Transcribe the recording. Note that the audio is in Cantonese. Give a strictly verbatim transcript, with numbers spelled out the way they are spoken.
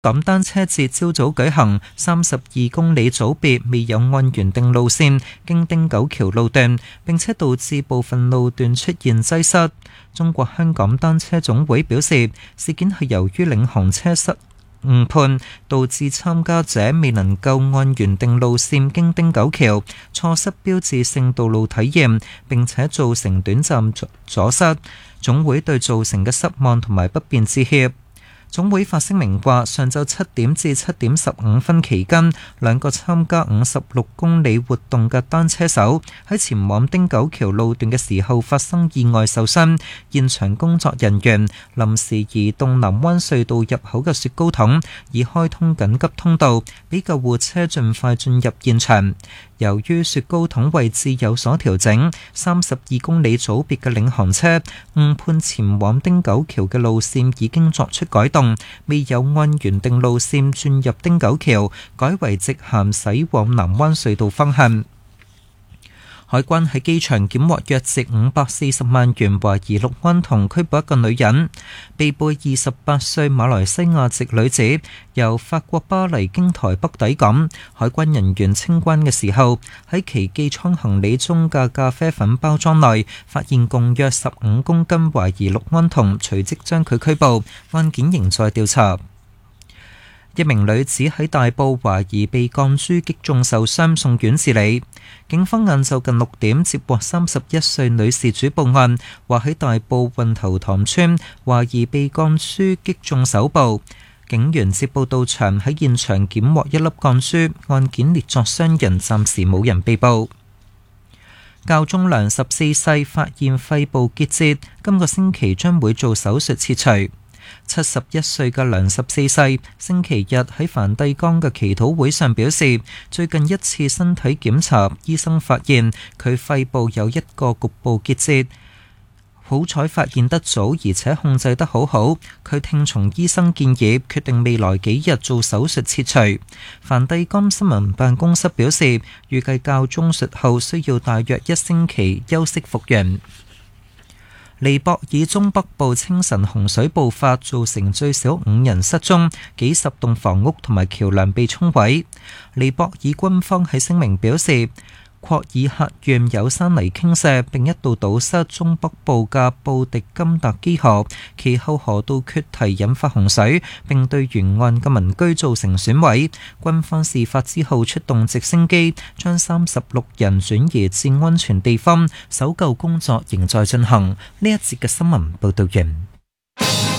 港單車節朝早舉行，三十二公里組別未有按原定路線經汀九橋路段，並且導致部分路段出現擠塞。中國香港單車總會表示，事件係由於領航車失誤判，導致參加者未能夠按原定路線經汀九橋，錯失標誌性道路體驗，並且造成短暫阻塞。總會對造成嘅失望同埋不便致歉。總會發聲明話，上晝七點至七點十五分期間，兩個參加五十六公里活動嘅單車手喺前往汀九橋路段嘅時候發生意外受傷，現場工作人員臨時移動南灣隧道入口嘅雪糕筒，以開通緊急通道，俾救護車盡快進入現場。由於雪糕筒位置有所調整，三十二公里組別嘅領航車誤判前往汀九橋嘅路線已經作出改動，未有按原定路線轉入汀九橋，改為直行駛往南灣隧道方向。海關喺機場檢獲約值五百四十萬元懷疑氯胺酮，拘捕一個女人。被捕二十八歲馬來西亞籍女子由法國巴黎經台北抵港，海關人員清關嘅時候，喺其寄艙行李中嘅咖啡粉包裝內發現共約十五公斤懷疑氯胺酮，隨即將佢拘捕，案件仍在調查。一名女子喺大埔懷疑被鋼珠擊中受傷，送院治理。警方晏晝近六點接獲三十一歲女事主報案，話喺大埔運頭塘村懷疑被鋼珠擊中手部。警員接報到場，喺現場檢獲一粒鋼珠，案件列作傷人，暫時冇人被捕。教宗良十四世發現肺部結節，今個星期將會做手術切除。七十一歲嘅良十四世星期日喺梵蒂岡嘅祈禱會上表示，最近一次身體檢查，醫生發現佢肺部有一個局部結節，好彩發現得早，而且控制得好好。佢聽從醫生建議，決定未來幾日做手術切除。梵蒂岡新聞辦公室表示，預計教宗術後需要大約一星期休息復原。尼泊爾中北部清晨洪水爆發，造成最少五人失蹤，幾十棟房屋同埋橋樑被沖毀。尼泊爾軍方喺聲明表示，霍爾克縣有山泥傾瀉，並一度堵塞中北部嘅布迪金達基河，其後河道決堤引發洪水，並對沿岸嘅民居造成損毀。軍方事發之後出動直升機，將三十六人轉移至安全地方，搜救工作仍在進行。呢一節嘅新聞報道完。